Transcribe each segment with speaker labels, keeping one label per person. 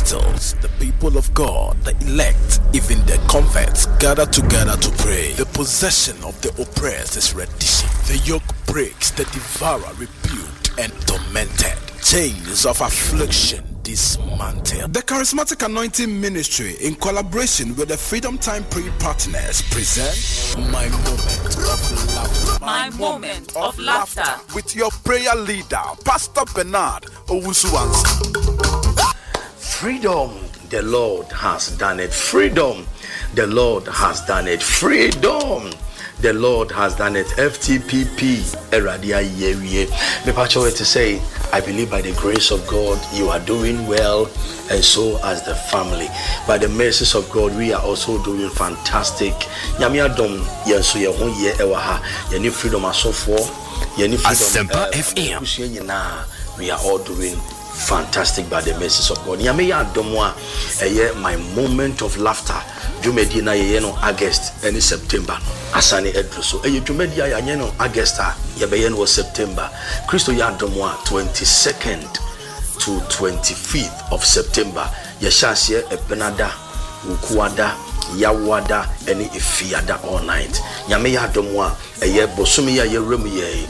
Speaker 1: apostles, the people of God, the elect, even the converts gather together to pray. The possession of the oppressed is reddition. The yoke breaks, the devourer rebuked and tormented. Chains of affliction dismantled. The Charismatic Anointing Ministry, in collaboration with the Freedom Time Prayer Partners, present My Moment of Laughter.
Speaker 2: My Moment of Laughter.
Speaker 1: With your prayer leader, Pastor Bernard Owusu-Ansah.
Speaker 3: Freedom, the Lord has done it. Freedom, the Lord has done it. Freedom, the Lord has done it. FTPP, Eradia Yewie. Me pacho to say, I believe by the grace of God, you are doing well, and so as the family. By the mercies of God, we are also doing fantastic. Nyame adom yenso ye ho ye ewa ye ni freedom asofo, ye ni freedom FM. We are all doing fantastic by the mercies of God. Nyame ya adom a my moment of laughter. Jumedi na ye no August and September. Asane edruso. Jumedi ya ye no August ye be no September. Christo ya adom 22nd to 25th of September. Ye shasye ebenada, ukuada, yawada, eni ifiada all night. Nyame ya adom bosumi ya ye remu ye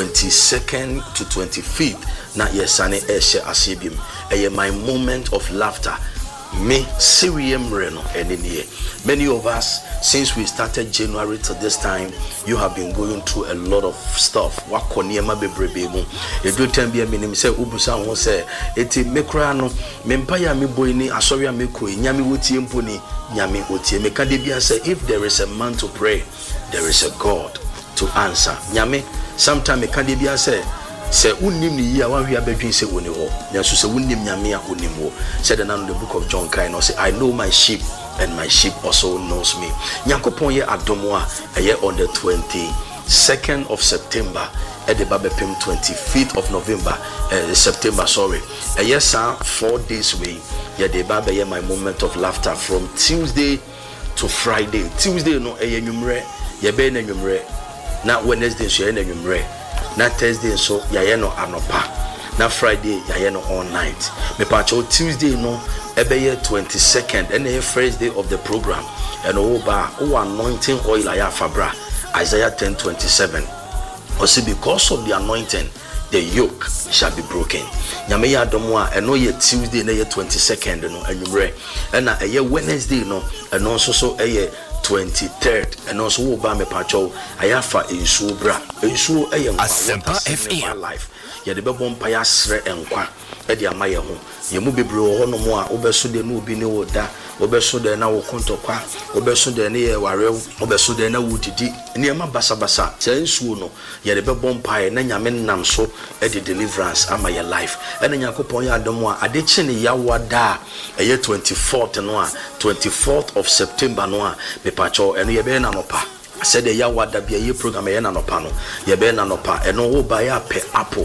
Speaker 3: 22nd to 25th. Na yesane eshe asibim. My moment of laughter. Me Sirium Reno and many of us, since we started January to this time, you have been going through a lot of stuff. Wakoniema bebrebemu. Edu tembi minim se ubusa won se eti mekra no mempaya me boy ni asoria mekoi nyame wotie mponi nyame otie meka de bia say if there is a man to pray, there is a God to answer. Nyame sometime meka de bia say se unnim ni ya wan hwe abadwin se woni ho nyaso se unnim nyame a onim ho said in the book of John kind say I know my sheep and my sheep also knows me. Nyankopon ye adomo a on the 22nd of September at the Babepim 25th of November September sorry yes 4 days way ye the Baba ye my moment of laughter from Tuesday to Friday. Tuesday no enwumre ye be na enwumre na Wednesday so ye na enwumre na Thursday so yaye no anopa na Friday yaye no all night me pacho Tuesday no ebeye 22nd and the first day of the program and oba anointing oil aya fabra Isaiah 10:27 also because of the anointing the yoke shall be broken. Nyame ya adomo a eno ye Tuesday na ye 22nd no anwumre and na eye Wednesday no eno so eye 23rd and also oba me pacho ayafa ensuo bra ensuo
Speaker 1: Asempa FM
Speaker 3: life ye de bebo mpa ya sre enkwa e de amaye ho ye mu bebre ho no mo a obeso de no obi ne woda obeso de na wo kontokwa obeso de ne ye warew obeso de na wudidi ne ma basa che ensuo no ye de bebo mpa ye na nyame nam so e de deliverance ama ye life e na Yakopon ya adomo a ade chi ne ya wada e ye 24th no a 24th of September no a me pacho eno ye be na nopa said the yawada be a program ye na nopa no ye be na nopa eno wo ba ya pe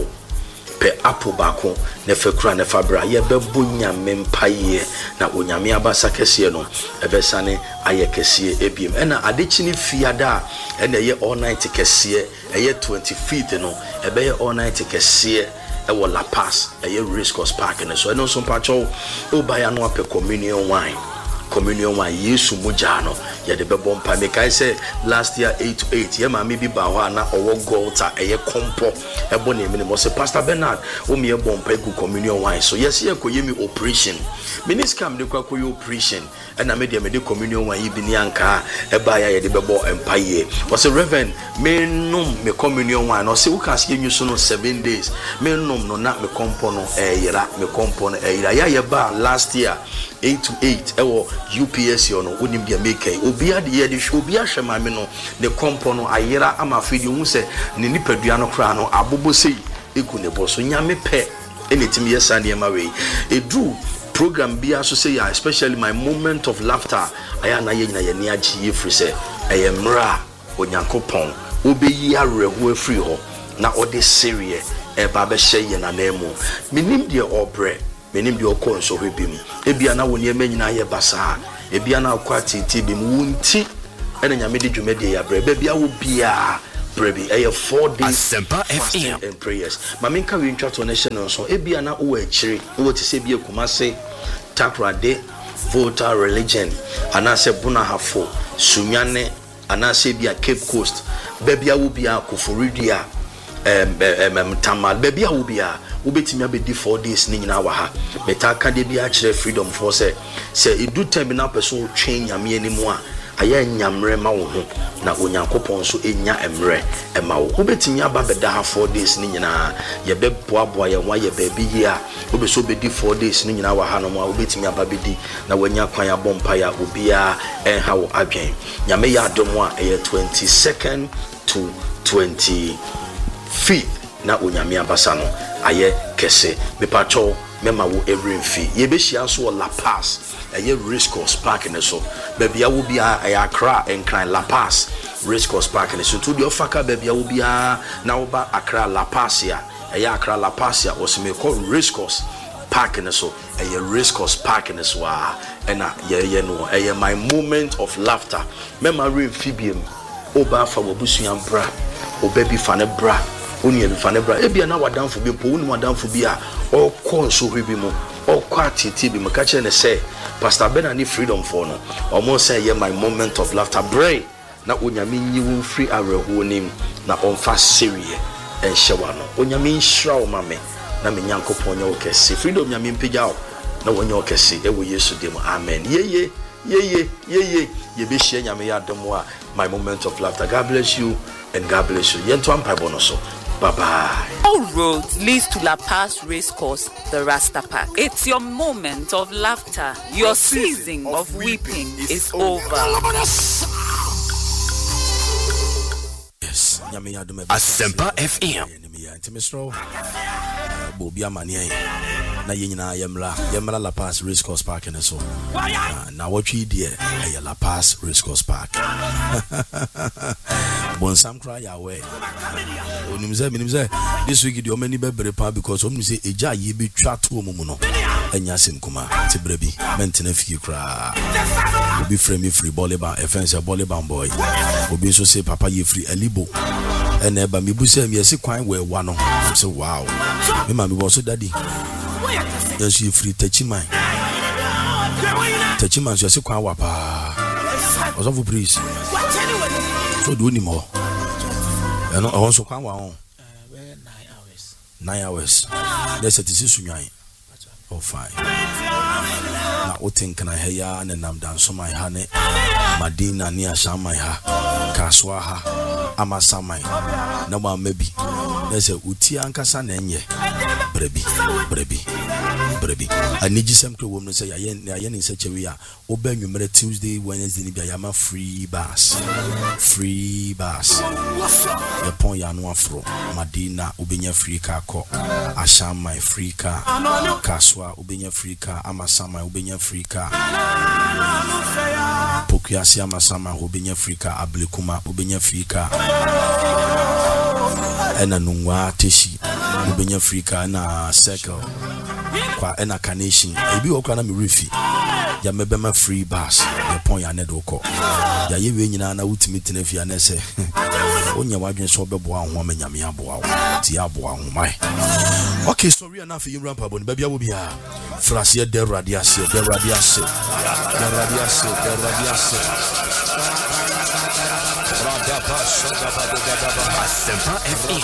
Speaker 3: apple bako ne fekura ne fabra ye be bunya mempaye na onyame abasa kese no ebesane aye kese ebiem ena adechi ne fiada ena ye all night kese ye 25th no ebe ye all night kese e La Paz ye Race Course Park ne so eno so pacho o ba ya no ape communion wine Yesu mujano ya de bebo mpa me kai say last year 8 to 8 ye ma me bi ba ho na owo golta eye kompo ebo na emi mo say Pastor Bernard o me e bompa egu communion wine so yes ye koye mi operation miniscam de kwakoye operation and na me de communion wine bi ni anka e ba ya ye de bebo empa ye o say Reverend me num me communion wine o say wo kan se nyu so no 7 days me num no na me kompo no yera me kompo no yera ya ye ba last year 8 to 8 ewo UPS yo no wonim dia make obia de ye de obia hwema me no ne kompo no ayera ama fidi hu se ne nipadua no kra no abobo sei egu ne boso nyame pe anytime yesa ne ma we edu program bia so say especially my moment of laughter aya na ye nyina ye ne agi ye free se eyemra onyankopon obeyi areho afri ho na ode serie e ba be hye ye na nemu minim de obre menim de okonso hwebim ebia na woni emanyina ye basa ebia na akwati ti bim wunti ene nyame de dwumade ya bre bia wo bia Brebi, 4 days
Speaker 1: Asempa FM
Speaker 3: and prayers. Maminka we intro to nation so Ebiana Uechiri, who to say be a Kumase, Takrade, Volta religion, Anase Bunahafo, Sunyane, Anase be a Cape Coast, Bebia will be a Kufuridia, Tamal, Bebia will be a Ubetimia be 4 days in our ha. Metaka de be actually freedom for say it do terminal person change a me anymore. Aya nyamre ma wo ho na onyankopon so enya emre ema wo obetimi aba beda ha 4 days ni nyina ye beboaboa ye wa ye baabi yi a obeso bedi 4 days ni nyina wa ha no ma obetimi aba bedi na wanya kwan abompa ya obia enha wo adwen nyame ya adom a 22nd to 25th na onyame abasa no aye kese bepacho mema wo every fee ye be hia so La Paz a race course park in the so baby I will be a Accra and Cry La Paz race course park in the so to the ofaka baby I will be a now ba Accra La Paz ya a Accra La Paz ya was me call race course park in the so a race course park in the so and yeah no a my moment of laughter memory fibium oba fa wobusuan bra o baby fane bra oni fane bra e bia na wadan fo bi po oni wadan fo bi a o kon so hwebi mu o kwati tibi me ka che ne say Pastor Ben and freedom for no almost say my moment of laughter bray na onyame nyi wo free areho nim na onfa serie en hyewa no onyame nhira wo mame na me nyankopon nya wo kese freedom nyame mpegya na wo nya wo kese e wo Yesu dem amen ye be share nyame ya dom a my moment of laughter. God bless you and God bless you yento ampa bono so. Bye-bye.
Speaker 2: All roads leads to La Paz Racecourse, the Rasta Park. It's your moment of laughter. Your season of weeping is over.
Speaker 1: Yes. Asempa FM. Bobia Mania. Na yina yemla La Paz Racecourse Park and so. Now what you dear La Paz Racecourse Park. Bonsam cry away. Onimze this week the many be prepare because om say eja ye be twa to omumu no anya sem kuma te brebi mentena fie kra obi frame me free volleyball offense volleyball boy obi so say papa ye free alibo ene eba me bu say me yesi kwan we wa no so wow me ma me bo so daddy yes you free tachiman so yesi kwan wa pa ozo fu please so do ni mo eno I want so kwan wa on 9 hours. There's a decision. Oh, fine. Now, what think can I hear? And I'm down so my honey, Madina near Shamaiha, Kaswaha, Amasamai. No one maybe. There's a Uti Ankasan and ye. Brebi. I need you some women say, I am in such a way. Obey you Tuesday, Wednesday, Biama free bus. The point Yanuafro, Madina, Ubinya free car, Ashamai free car, Kaswa, Ubinya free car, Amasama, Ubinya free car, Pokiasi Amasama, Ubinya free car, Ablikuma, Ubinya free car, Ena Nungwa Tishi, Ubinya free car, na circle. Kwa ena kanation ebi okra na me refi ya mebema free bus the point ya nedoko ya yewe nyina na wutimi tenafia na se onya wadwen so beboa ho amanyame aboa ti aboa ho mai. Okay, sorry enough for you rampa boni babia wo bia frase de radiase Asempa FM.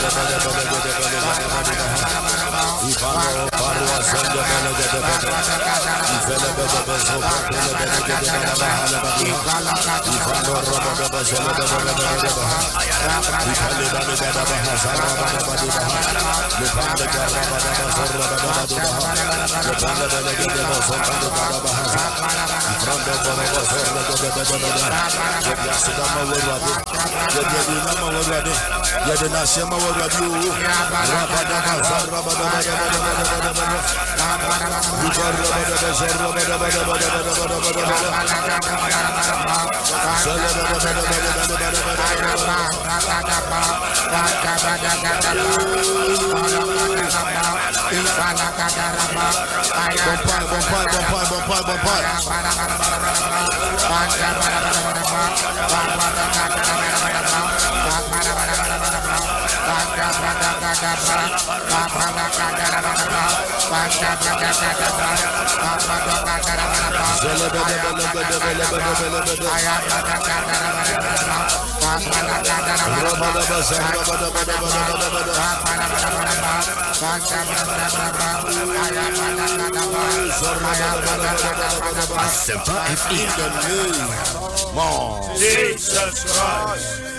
Speaker 1: Jesus Christ.